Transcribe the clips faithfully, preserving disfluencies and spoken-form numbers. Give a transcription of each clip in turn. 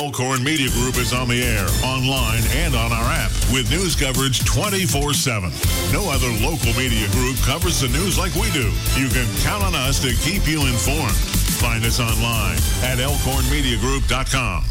Elkhorn Media Group is on the air, online, and on our app with news coverage twenty-four seven. No other local media group covers the news like we do. You can count on us to keep you informed. Find us online at elkhorn media group dot com.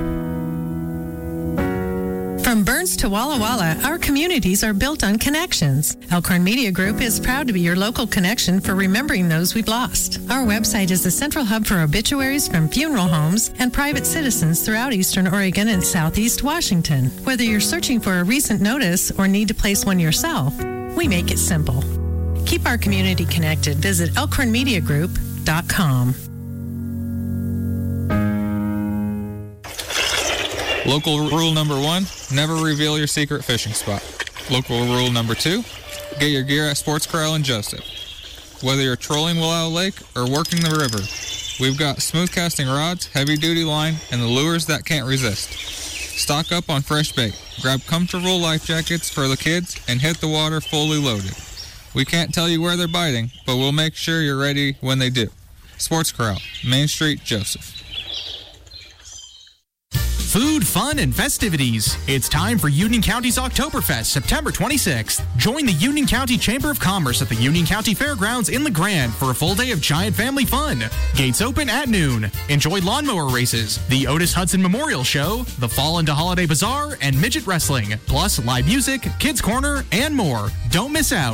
From Burns to Walla Walla, our communities are built on connections. Elkhorn Media Group is proud to be your local connection for remembering those we've lost. Our website is the central hub for obituaries from funeral homes and private citizens throughout Eastern Oregon and Southeast Washington. Whether you're searching for a recent notice or need to place one yourself, we make it simple. Keep our community connected. Visit elkhorn media group dot com. Local rule number one, never reveal your secret fishing spot. Local rule number two, get your gear at Sports Corral in Joseph. Whether you're trolling Wallow Lake or working the river, we've got smooth casting rods, heavy duty line, and the lures that can't resist. Stock up on fresh bait, grab comfortable life jackets for the kids, and hit the water fully loaded. We can't tell you where they're biting, but we'll make sure you're ready when they do. Sports Corral, Main Street, Joseph. Food, fun, and festivities. It's time for Union County's Oktoberfest, September twenty-sixth. Join the Union County Chamber of Commerce at the Union County Fairgrounds in LeGrand for a full day of giant family fun. Gates open at noon. Enjoy lawnmower races, the Otis Hudson Memorial Show, the Fall into Holiday Bazaar, and midget wrestling, plus live music, kids corner, and more. Don't miss out.